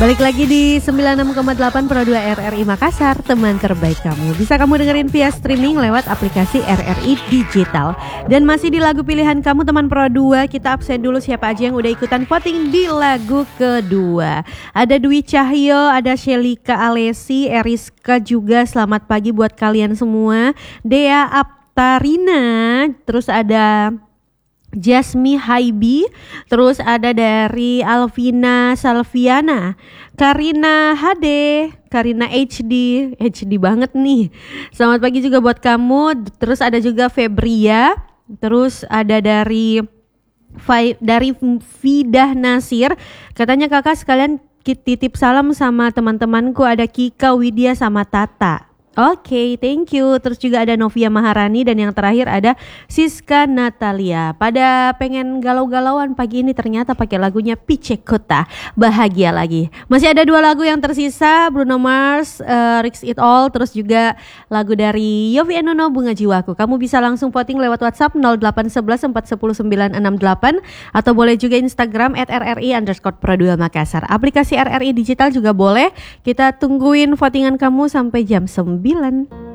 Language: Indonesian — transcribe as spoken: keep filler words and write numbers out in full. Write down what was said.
Balik lagi di sembilan puluh enam koma delapan Pro dua R R I Makassar, teman terbaik kamu. Bisa kamu dengerin via streaming lewat aplikasi R R I Digital. Dan masih di lagu pilihan kamu teman Pro dua. Kita absen dulu siapa aja yang udah ikutan voting di lagu kedua. Ada Dwi Cahyo, ada Shelika Alesi, Eriska juga. Selamat pagi buat kalian semua. Dea Aptarina, terus ada Jasmi Haibi, terus ada dari Alvina Salviana, Karina H D, Karina H D, H D banget nih. Selamat pagi juga buat kamu. Terus ada juga Febria, terus ada dari dari Fidah Nasir, katanya kakak sekalian titip salam sama teman-temanku, ada Kika, Widya sama Tata. Oke, okay, thank you. Terus juga ada Novia Maharani dan yang terakhir ada Siska Natalia. Pada pengen galau-galauan pagi ini ternyata pakai lagunya Pice Kota, bahagia lagi. Masih ada dua lagu yang tersisa, Bruno Mars, uh, Risk It All, terus juga lagu dari Yovie and Nuno, Bunga Jiwaku. Kamu bisa langsung voting lewat WhatsApp nol delapan satu satu empat satu nol sembilan enam delapan atau boleh juga Instagram at rri underscore pro dua Makassar. Aplikasi R R I Digital juga boleh. Kita tungguin votingan kamu sampai jam sembilan.